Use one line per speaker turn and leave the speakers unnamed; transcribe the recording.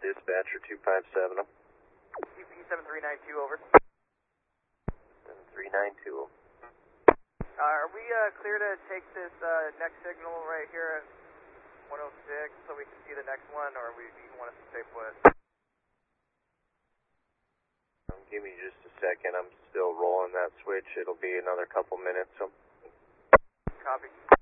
Dispatcher 257.
CP 7392, over.
7392.
Are we clear to take this next signal right here at 106 so we can see the next one, or you want us to stay put?
Give me just a second. I'm still rolling that switch. It'll be another couple minutes. So.
Copy.